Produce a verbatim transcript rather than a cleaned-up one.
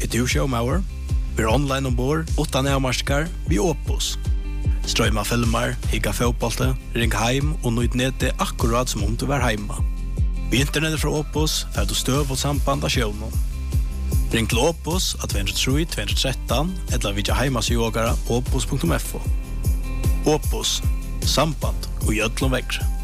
Er du showmauer? Vi er online ombord, utan avmarskar, vi Opus. Strøyma filmer, higga fotbollte, ring heim og nøyd nede akkurat som om du var heima. Vi internettet fra Opus, fer du støv og samband av sjøvnen. Ring til Opus at to tre to to tre eller vidja heimasjogara opus punktum f o. Opus, samband og gjødlom vekkre.